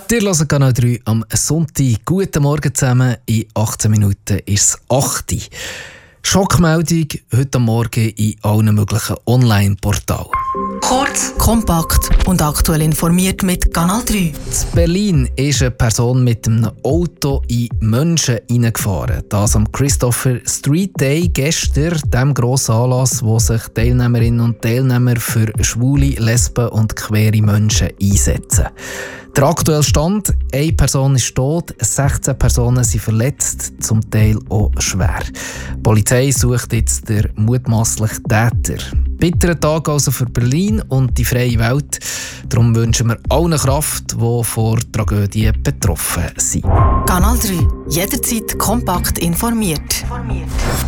Ihr hört Kanal 3 am Sonntag. Guten Morgen zusammen. In 18 Minuten ist es 8 Uhr. Schockmeldung heute Morgen in allen möglichen Online-Portalen. Kurz, kompakt und aktuell informiert mit Kanal 3. In Berlin ist eine Person mit einem Auto in Menschen hineingefahren. Das am Christopher Street Day gestern, dem grossen Anlass, wo sich Teilnehmerinnen und Teilnehmer für schwule, Lesben und queere Menschen einsetzen. Der aktuelle Stand: eine Person ist tot, 16 Personen sind verletzt, zum Teil auch schwer. Die Polizei sucht jetzt den mutmaßlichen Täter. Bitterer Tag also für Berlin und die freie Welt. Darum wünschen wir allen Kraft, die von der Tragödie betroffen sind. Kanal 3. Jederzeit kompakt informiert.